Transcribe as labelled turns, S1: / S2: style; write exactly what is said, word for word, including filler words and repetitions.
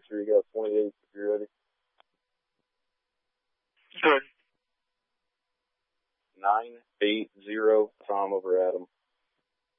S1: sure you got twenty-eight if you're ready.
S2: Good.
S1: nine eight zero, Tom over Adam.